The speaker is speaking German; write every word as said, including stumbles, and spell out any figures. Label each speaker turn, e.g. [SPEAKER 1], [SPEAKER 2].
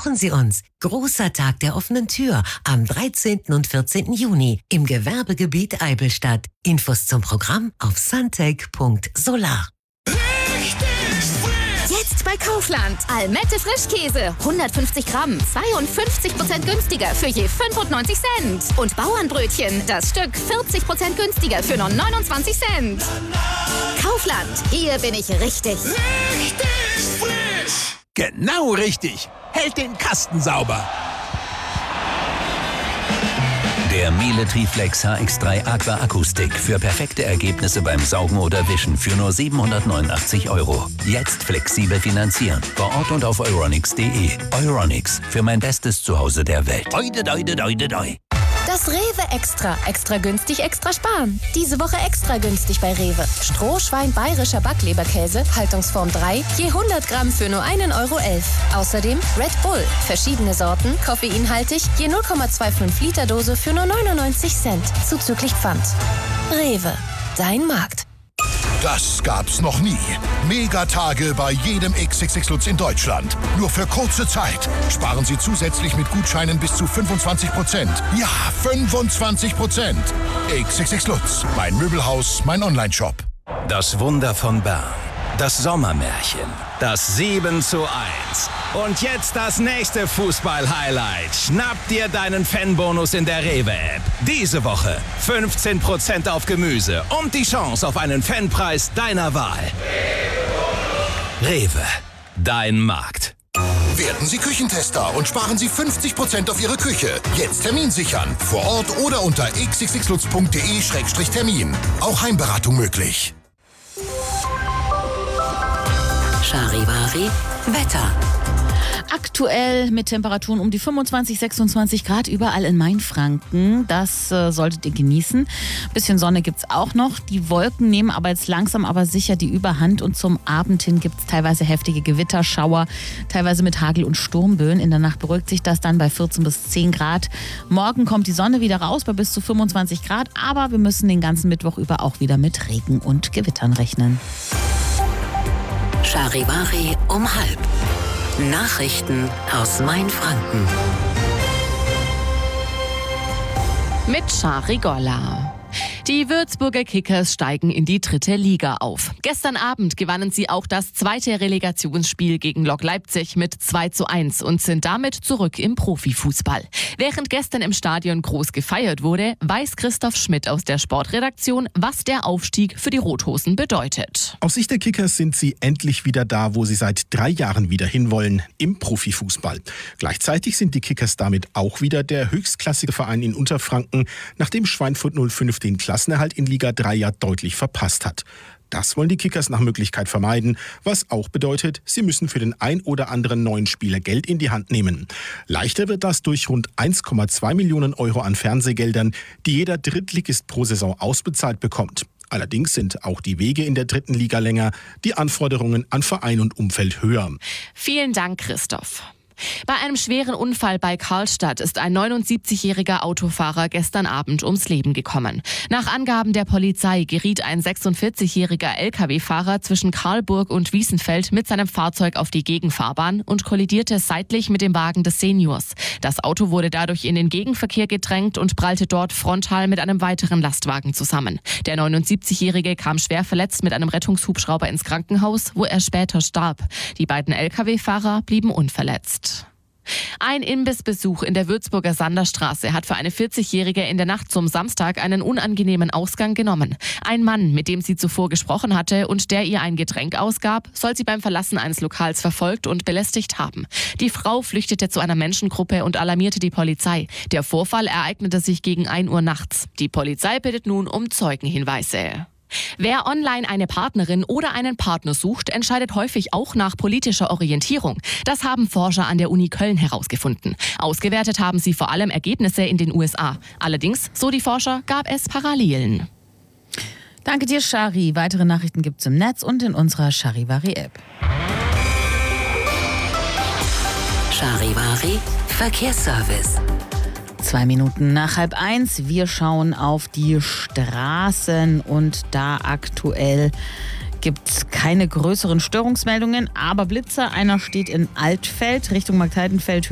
[SPEAKER 1] Besuchen Sie uns. Großer Tag der offenen Tür am dreizehnten und vierzehnten Juni im Gewerbegebiet Eibelstadt. Infos zum Programm auf suntech punkt solar.
[SPEAKER 2] Jetzt bei Kaufland. Almette Frischkäse. hundertfünfzig Gramm. zweiundfünfzig Prozent günstiger für je fünfundneunzig Cent. Und Bauernbrötchen. Das Stück vierzig Prozent günstiger für nur neunundzwanzig Cent. Kaufland. Hier bin ich richtig.
[SPEAKER 3] Richtig frisch. Genau richtig. Hält den Kasten sauber.
[SPEAKER 4] Der Miele Triflex H X drei Aqua Akustik für perfekte Ergebnisse beim Saugen oder Wischen für nur siebenhundertneunundachtzig Euro. Jetzt flexibel finanzieren. Vor Ort und auf euronics punkt de. Euronics, für mein bestes Zuhause der Welt. Oide, doide, doide, doi.
[SPEAKER 2] Das Rewe Extra. Extra günstig, extra sparen. Diese Woche extra günstig bei Rewe. Strohschwein bayerischer Backleberkäse, Haltungsform drei, je hundert Gramm für nur einen Euro elf. Außerdem Red Bull, verschiedene Sorten, koffeinhaltig, je null Komma fünfundzwanzig Liter Dose für nur neunundneunzig Cent. Zuzüglich Pfand. Rewe, dein Markt.
[SPEAKER 5] Das gab's noch nie. Megatage bei jedem X X X Lutz in Deutschland. Nur für kurze Zeit. Sparen Sie zusätzlich mit Gutscheinen bis zu fünfundzwanzig Prozent. Ja, fünfundzwanzig Prozent. X X X Lutz, mein Möbelhaus, mein Onlineshop.
[SPEAKER 4] Das Wunder von Bern. Das Sommermärchen. Das sieben zu eins. Und jetzt das nächste Fußball-Highlight. Schnapp dir deinen Fanbonus in der Rewe-App. Diese Woche fünfzehn Prozent auf Gemüse und die Chance auf einen Fanpreis deiner Wahl. Rewe, dein Markt.
[SPEAKER 5] Werden Sie Küchentester und sparen Sie fünfzig Prozent auf Ihre Küche. Jetzt Termin sichern. Vor Ort oder unter x x x lutz punkt de Schrägstrich Termin. Auch Heimberatung möglich.
[SPEAKER 1] Charivari Wetter.
[SPEAKER 6] Aktuell mit Temperaturen um die fünfundzwanzig, sechsundzwanzig Grad überall in Mainfranken. Das äh, solltet ihr genießen. Bisschen Sonne gibt's auch noch. Die Wolken nehmen aber jetzt langsam aber sicher die Überhand und zum Abend hin gibt's teilweise heftige Gewitterschauer, teilweise mit Hagel und Sturmböen. In der Nacht beruhigt sich das dann bei vierzehn bis zehn Grad. Morgen kommt die Sonne wieder raus bei bis zu fünfundzwanzig Grad, aber wir müssen den ganzen Mittwoch über auch wieder mit Regen und Gewittern rechnen.
[SPEAKER 1] Charivari um halb. Nachrichten aus Mainfranken.
[SPEAKER 7] Mit Shari Golla. Die Würzburger Kickers steigen in die dritte Liga auf. Gestern Abend gewannen sie auch das zweite Relegationsspiel gegen Lok Leipzig mit zwei zu eins und sind damit zurück im Profifußball. Während gestern im Stadion groß gefeiert wurde, weiß Christoph Schmidt aus der Sportredaktion, was der Aufstieg für die Rothosen bedeutet.
[SPEAKER 8] Aus Sicht der Kickers sind sie endlich wieder da, wo sie seit drei Jahren wieder hinwollen, im Profifußball. Gleichzeitig sind die Kickers damit auch wieder der höchstklassige Verein in Unterfranken, nachdem Schweinfurt null fünf den Klassenerhalt in Liga drei ja deutlich verpasst hat. Das wollen die Kickers nach Möglichkeit vermeiden, was auch bedeutet, sie müssen für den ein oder anderen neuen Spieler Geld in die Hand nehmen. Leichter wird das durch rund eins Komma zwei Millionen Euro an Fernsehgeldern, die jeder Drittligist pro Saison ausbezahlt bekommt. Allerdings sind auch die Wege in der dritten Liga länger, die Anforderungen an Verein und Umfeld höher.
[SPEAKER 7] Vielen Dank, Christoph. Bei einem schweren Unfall bei Karlstadt ist ein neunundsiebzigjähriger Autofahrer gestern Abend ums Leben gekommen. Nach Angaben der Polizei geriet ein sechsundvierzigjähriger L K W-Fahrer zwischen Karlburg und Wiesenfeld mit seinem Fahrzeug auf die Gegenfahrbahn und kollidierte seitlich mit dem Wagen des Seniors. Das Auto wurde dadurch in den Gegenverkehr gedrängt und prallte dort frontal mit einem weiteren Lastwagen zusammen. Der neunundsiebzigjährige kam schwer verletzt mit einem Rettungshubschrauber ins Krankenhaus, wo er später starb. Die beiden L K W-Fahrer blieben unverletzt. Ein Imbissbesuch in der Würzburger Sanderstraße hat für eine vierzigjährige in der Nacht zum Samstag einen unangenehmen Ausgang genommen. Ein Mann, mit dem sie zuvor gesprochen hatte und der ihr ein Getränk ausgab, soll sie beim Verlassen eines Lokals verfolgt und belästigt haben. Die Frau flüchtete zu einer Menschengruppe und alarmierte die Polizei. Der Vorfall ereignete sich gegen ein Uhr nachts. Die Polizei bittet nun um Zeugenhinweise. Wer online eine Partnerin oder einen Partner sucht, entscheidet häufig auch nach politischer Orientierung. Das haben Forscher an der Uni Köln herausgefunden. Ausgewertet haben sie vor allem Ergebnisse in den U S A. Allerdings, so die Forscher, gab es Parallelen.
[SPEAKER 6] Danke dir, Shari. Weitere Nachrichten gibt's im Netz und in unserer Charivari-App.
[SPEAKER 1] Charivari Verkehrsservice.
[SPEAKER 6] Zwei Minuten nach halb eins. Wir schauen auf die Straßen und da aktuell gibt es keine größeren Störungsmeldungen, aber Blitzer. Einer steht in Altfeld Richtung Marktheidenfeld.